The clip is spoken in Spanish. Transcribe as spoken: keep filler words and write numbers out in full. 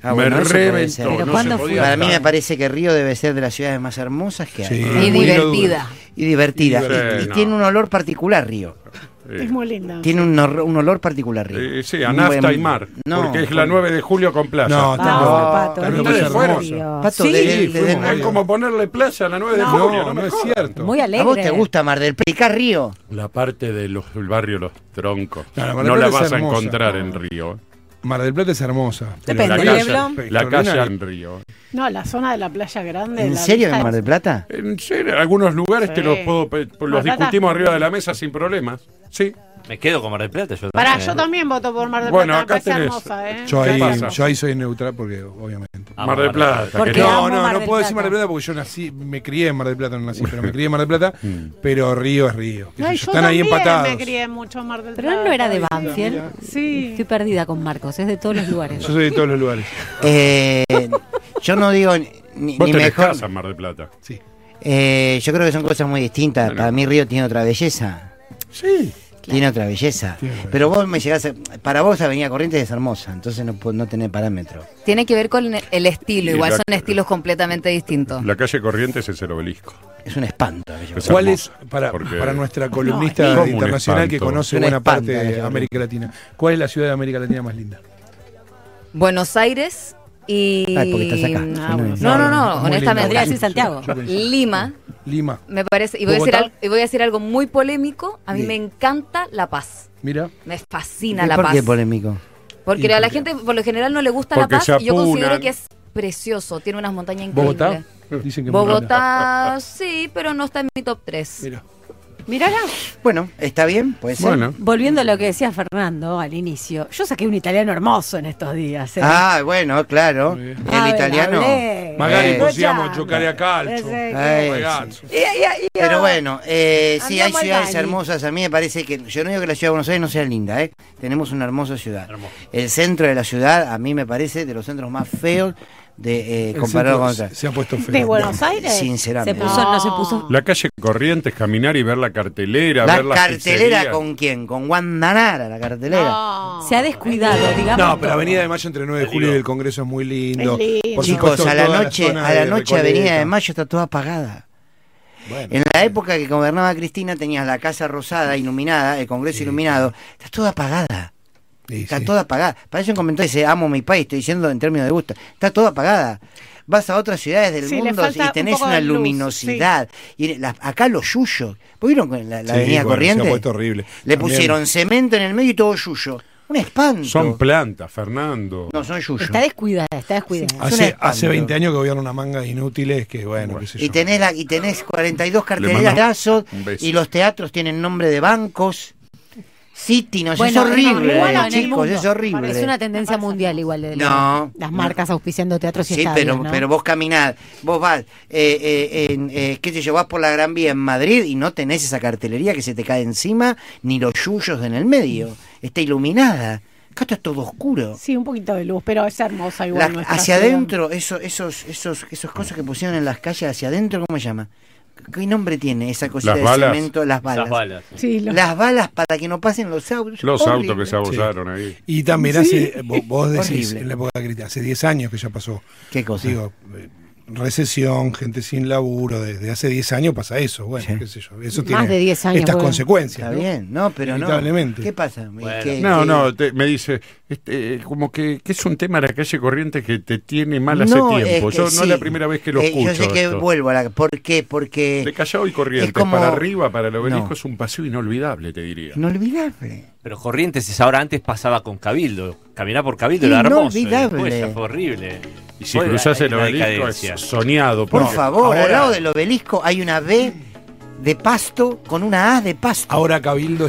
Ah, bueno, me eso puede reventó. ser. Pero No ¿cuándo se podía Para mí estar. me parece que Río debe ser de las ciudades más hermosas que hay. Sí. Y Muy divertida. Y divertida. Sí, y y no. tiene un olor particular, Río. Eh, Es muy linda. Tiene un, hor- un olor particular, Río. eh, sí, a nafta y mar. No, porque es la por- nueve de julio con playa. No, Ah, está No, loco. Pato, Está es loco, lindo es hermoso. Río. Pato, Sí, de- de- de- fuimos, Es como ponerle playa a la nueve de No, julio. No, No, no me es jodas. cierto. Muy alegre. ¿A vos te gusta Mar del Plata? Explica Río. La parte del barrio Los Troncos. No, la No, Mar del la Plata es vas a hermosa. encontrar en Río. Mar del Plata es hermosa. pero Depende, La Río calle, es Leblon. la extraordinaria. calle en Río. No, la zona de la playa grande. ¿En la serio vista en Mar del es- Plata? En serio, algunos lugares te Sí. los puedo pe- los Mar del discutimos Plata. arriba de la mesa sin problemas. Sí. Me quedo con Mar del Plata. Yo Pará, también, yo ¿eh? también voto por Mar del Bueno, Plata. acá Me parece tenés. hermosa, ¿eh? Yo ¿Qué ahí, pasa? yo ahí soy neutral porque obviamente. Amo Mar del Plata. Porque querido. amo No, no, Mar no del puedo decir Plata. Mar del Plata porque yo nací, me crié en Mar del Plata, no nací, pero me crié en Mar del Plata, pero Río es Río. qué sé Ay, yo, yo están ahí también empatados. me crié mucho en Mar del Pero Plata. él no era de Banfield. Sí. Estoy perdida con Marcos, es de todos los lugares. Yo soy de todos los lugares. Eh, yo no digo ni, ni Vos tenés mejor. casa en Mar del Plata. Sí. Eh, yo creo que son cosas muy distintas. Bueno. Para mí Río tiene otra belleza. Sí. Tiene otra belleza. Tiene otra Pero vos me llegás a, para vos Avenida Corrientes es hermosa, entonces no, pu- no tenés parámetro. Tiene que ver con el estilo, Y igual la- son estilos completamente distintos. La calle Corrientes es el obelisco. Es un espanto. aquello. Es ¿Cuál hermoso, es, para, porque- para nuestra No, columnista es como un internacional que espanto. conoce Es un buena espanto, parte de aquello. América Latina, cuál es la ciudad de América Latina más linda? Buenos Aires y... Ay, porque estás acá. Ah, bueno. No, no, no, Muy honestamente. linda. Podría decir Santiago. Yo pensé. Lima, Lima. me parece, y voy, a decir, ¿Bogotá? al- y voy a decir algo muy polémico, a mí Sí. me encanta La Paz. Mira. Me fascina ¿Y La por Paz. qué polémico? Porque ¿Y a por la qué? gente por lo general no le gusta Porque La Paz se y yo considero apunan. que es precioso, tiene unas montañas increíbles. ¿Bogotá? Dicen que muy linda. Bogotá, sí, pero no está en mi top tres. Mira. Mirala. Bueno, está bien, puede ser. Bueno. Volviendo a lo que decía Fernando al inicio, yo saqué un italiano hermoso en estos días. ¿eh? Ah, bueno, claro. Muy bien. El Ah, italiano. hablé. Magari Eh, possiamo escucha. giocare a calcio. Ese- Ay, Ragazzo. Y- y- y- Pero bueno, eh, sí, hay Andiamo al ciudades baño. hermosas. A mí me parece que. Yo no digo que la ciudad de Buenos Aires no sea linda, ¿eh? Tenemos una hermosa ciudad. Hermoso. El centro de la ciudad, a mí me parece de los centros más feos de eh, El comparado con centro otras. se ha puesto feo. ¿De Buenos Aires? Sinceramente. Se puso, no se puso. La calle Corrientes, caminar y ver la cartelera, La ver las cartelera pizzerías. con quién? Con Wanda Nara, la cartelera. No. Se ha descuidado, digamos. No, pero Avenida de Mayo entre nueve de julio y Digo. el Congreso es muy lindo. Es lindo. Por Chicos, supuesto, a la toda noche, zona a la de noche Recoleta. Avenida de Mayo está toda apagada. Bueno, En la época que gobernaba Cristina tenías la Casa Rosada iluminada, el Congreso iluminado, está toda apagada. sí, Está sí. toda apagada. Parece un comentario dice, amo mi país, estoy diciendo en términos de gusto. Está toda apagada. Vas a otras ciudades del Sí, le mundo falta y un tenés poco una de luz, luminosidad. Y la- acá los yuyos. ¿Vieron con la, la Sí, avenida bueno, Corrientes? Se ha puesto horrible. Le También. pusieron cemento en el medio y todo yuyo. Un espanto. Son plantas, Fernando. no, son yuyos. Está descuidada, está descuidada. es un Hace, espanto. hace veinte años que gobierna una manga de inútiles que, bueno, qué sé yo. Y tenés, la, y tenés cuarenta y dos carteleras mando de ASO un beso. y los teatros tienen nombre de bancos. City, no, Bueno, es horrible, igual eh, en el chicos, mundo. es horrible. Es una tendencia mundial igual de No, la- las no. marcas auspiciando teatros y Sí, estadios, pero, ¿no? pero vos caminás, vos vas, eh, eh, en, eh, qué sé yo, vas por la Gran Vía en Madrid y no tenés esa cartelería que se te cae encima, ni los yuyos en el medio. Está iluminada. Acá está todo oscuro. Sí, un poquito de luz, pero es hermosa igual. La- nuestra hacia ciudad. adentro, eso, esos, esos, esos cosas que pusieron en las calles hacia adentro, ¿cómo se llama? ¿Qué nombre tiene esa cosita Las de balas. cemento? Las balas. Las balas. Sí, los- Las balas para que no pasen los autos. Los Horrible. autos que se abollaron ahí. Y también hace, vos, vos decís, Horrible. en la época de Cristina, hace diez años que ya pasó. ¿Qué cosa? Digo, eh, recesión, gente sin laburo, desde hace diez años pasa eso, bueno, Sí. qué sé yo. Eso Más tiene de diez años, estas bueno. consecuencias. Está ¿no? bien, no, pero no. Inevitablemente. ¿Qué pasa? Bueno. ¿Qué- No, qué- no, te- me dice, este, eh, como que, que es un tema de la calle Corrientes que te tiene mal hace No, tiempo. es que Yo no sí. es la primera vez que lo Eh, escucho. Yo sé que esto. vuelvo a la. ¿Por qué? Porque. De Callao y Corrientes, es como- para arriba, para el obelisco, No. es un paseo inolvidable, te diría. Inolvidable. Pero Corrientes es ahora, antes pasaba con Cabildo. Caminar por Cabildo Sí, era hermoso. y inolvidable. después ya fue horrible. Y si Fue cruzás la- el la obelisco decadencia. es soñado. Por porque- favor, ahora- al lado del obelisco hay una B de Pasto con una A de Pasto. Ahora Cabildo